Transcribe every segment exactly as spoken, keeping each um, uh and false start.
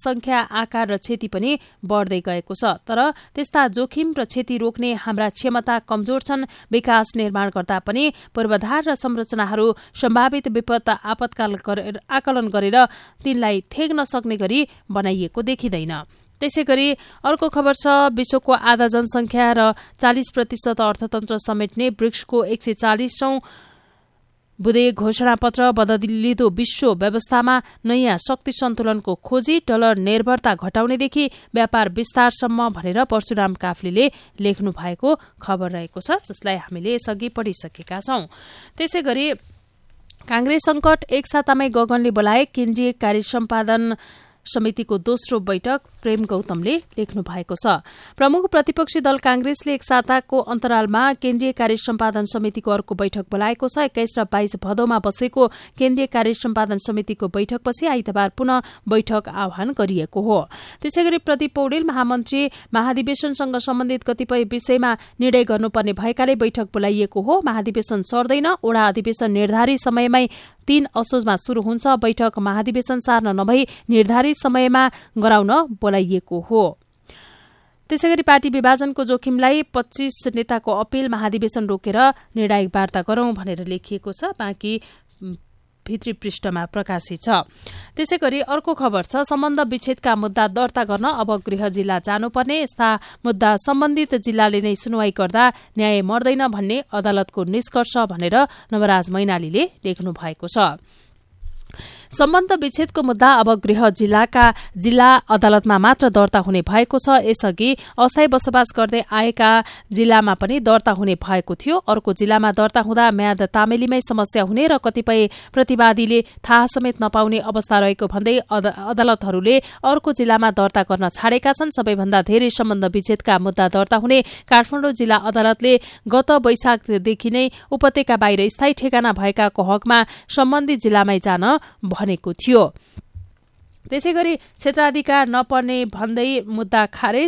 संख्या, आकार र क्षति पनि बढ्दै गएको छ। तर त्यस्ता जोखिम र क्षति रोक्ने हाम्रा क्षमता कमजोर छन्। विकास निर्माण गर्दा पनि पूर्वाधार र संरचनाहरू सम्भावित विपद आपतकाल आकलन गरेर तिनलाई थेग्न सक्ने गरी बनाइएको देखिँदैन। त्यसैगरी अर्को खबर छ, विश्वको आधा जनसंख्या र चालीस प्रतिशत अर्थतन्त्र समेट्ने ब्रिक्सको एक सय चालीसौं बुधे घोषणापत्र बदलिदो विश्व व्यवस्थामा नयाँ शक्ति सन्तुलनको खोजी, डलर निर्भरता घटाउनेदेखि व्यापार विस्तारसम्म भनेर परशुराम काफ्लेले लेख्नु भएको खबर रहेको छ, जसलाई हामीले यसअघि पढिसकेका छौं। त्यसैगरी कांग्रेस संकट एक सातामै गगनले बोलाए, केन्द्रीय कार्य सम्पादन समितिको दोस्रो बैठक प्रेम गौतमले लेख्नु भएको छ। प्रमुख प्रतिपक्षी दल कांग्रेसले एक साताको अन्तरालमा केन्द्रीय कार्य सम्पादन समितिको अर्को बैठक बोलाएको छ। एक्काइस र बाइस भदौमा बसेको केन्द्रीय कार्य सम्पादन समितिको बैठकपछि आइतबार पुनः बैठक आह्वान गरिएको हो। त्यसैगरी प्रदीप पौडेल महामन्त्री महाधिवेशनसँग सम्बन्धित कतिपय विषयमा निर्णय गर्नुपर्ने भएकाले बैठक बोलाइएको हो। महाधिवेशन सर्दैन, ओडा अधिवेशन निर्धारित समयमै तीन असोजमा शुरू हुन्छ। बैठक महाधिवेशन सार्न नभई निर्धारित समयमा गराउन बोलाइएको हो। त्यसैगरी पार्टी विभाजनको जोखिमलाई पच्चीस नेताको अपील, महाधिवेशन रोकेर निर्णायक वार्ता गरौं भनेर लेखिएको छ। बाँकी भित्री पृष्ठमा प्रकाशित छ। त्यसैगरी अर्को खबर छ, सम्बन्ध विच्छेदका मुद्दा दर्ता गर्न अब गृह जिल्ला जानुपर्ने, यस्ता मुद्दा सम्बन्धित जिल्लाले नै सुनवाई गर्दा न्याय मर्दैन भन्ने अदालतको निष्कर्ष भनेर नवराज मैनालीले लेख्नु भएको छ। सम्बन्ध विच्छेदको मुद्दा अब गृह जिल्लाका जिल्ला अदालतमा मात्र दर्ता हुने भएको छ। यसअघि अस्थायी बसोबास गर्दै आएका जिल्लामा पनि दर्ता हुने भएको थियो। अर्को जिल्लामा दर्ता हुँदा म्याद तामेलीमै समस्या हुने र कतिपय प्रतिवादीले थाहा समेत नपाउने अवस्था रहेको भन्दै अदालतहरूले अर्को जिल्लामा दर्ता गर्न छाडेका छन्। सबैभन्दा धेरै सम्बन्ध विच्छेदका मुद्दा दर्ता हुने काठमाडौँ जिल्ला अदालतले गत वैशाखदेखि नै उपत्यका बाहिर स्थायी ठेगाना भएकाको हकमा सम्बन्धित जिल्लामै जान भनेको थियो। त्यसैगरी क्षेत्राधिकार नपर्ने भन्दै मुद्दा खारेज।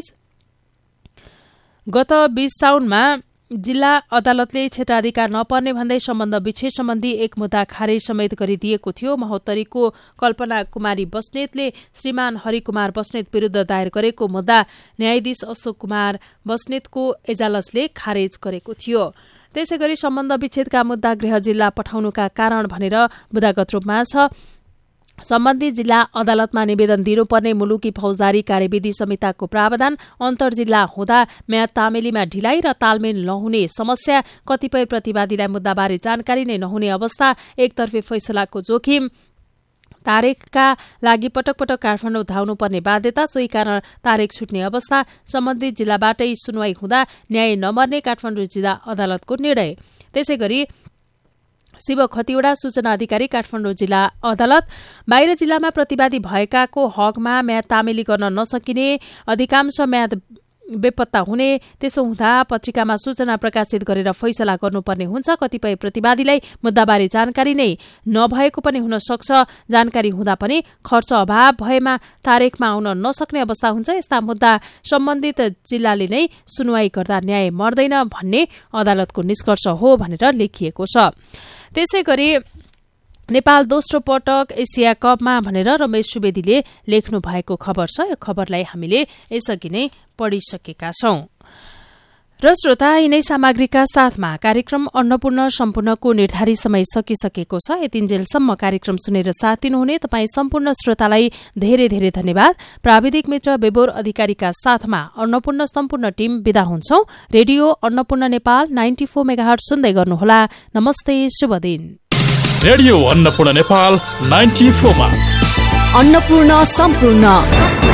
गत बीस साउनमा जिल्ला अदालतले क्षेत्राधिकार नपर्ने भन्दै सम्बन्ध विच्छेद सम्बन्धी एक मुद्दा खारेज समेत गरिदिएको थियो। महोत्तरीको कल्पना कुमारी बस्नेतले श्रीमान हरिकुमार बस्नेत विरूद्ध दायर गरेको मुद्दा न्यायाधीश अशोक कुमार बस्नेतको एजालसले खारेज गरेको थियो। त्यसैगरी सम्बन्ध विच्छेदका मुद्दा गृह जिल्ला पठाउनुका कारण भनेर बुदागत रूपमा छ। सम्बन्धित जिल्ला अदालतमा निवेदन दिनुपर्ने मुलुकी फौजदारी कार्यविधि संहिताको प्रावधान, अन्तर्जिल्ला हुँदा म्याद तामेलीमा ढिलाइ र तालमेल नहुने समस्या, कतिपय प्रतिवादीलाई मुद्दाबारे जानकारी नै नहुने अवस्था, एकतर्फी फैसलाको जोखिम, तारेखका लागि पटक पटक काठमाडौँ धाउनुपर्ने बाध्यता, सोही कारण तारेख छुट्ने अवस्था, सम्बन्धित जिल्लाबाटै सुनवाई हुँदा न्याय नमर्ने काठमाडौँ जिल्ला अदालतको निर्णय। त्यसैगरी शिव खतिवड़ा सूचना अधिकारी काठमाडौँ जिल्ला अदालत, बाहिर जिल्लामा प्रतिवादी भएकाको हकमा म्याद तामेली गर्न नसकिने, अधिकांश म्याद बेपत्ता हुने, त्यसो हुँदा पत्रिकामा सूचना प्रकाशित गरेर फैसला गर्नुपर्ने हुन्छ। कतिपय प्रतिवादीलाई मुद्दाबारे जानकारी नै नभएको पनि हुन सक्छ। जानकारी हुँदा पनि खर्च अभाव भएमा तारेखमा आउन नसक्ने अवस्था हुन्छ। यस्ता मुद्दा सम्बन्धित जिल्लाले नै सुनवाई गर्दा न्याय मर्दैन भन्ने अदालतको निष्कर्ष हो भनेर लेखिएको छ। त्यसैगरी नेपाल दोस्रो पटक एसिया कपमा भनेर रमेश सुवेदीले लेख्नु भएको खबर छ। यो खबरलाई हामीले यसअघि नै पढिसकेका छौं। र श्रोता, यिनै सामग्रीका साथमा कार्यक्रम अन्नपूर्ण सम्पूर्णको निर्धारित समय सकिसकेको छ। यतिन्जेलसम्म कार्यक्रम सुनेर साथ दिनुहुने तपाईँ सम्पूर्ण श्रोतालाई धेरै धेरै धन्यवाद। प्राविधिक मित्र बेबोर अधिकारीका साथमा अन्नपूर्ण सम्पूर्ण टीम विदा हुन्छौं। Radio Annapurna Nepal ninety four megahertz सुन्दै गर्नुहोला। नमस्ते, शुभ दिन। Radio Annapurna Nepal ninety four मा अन्नपूर्ण सम्पूर्ण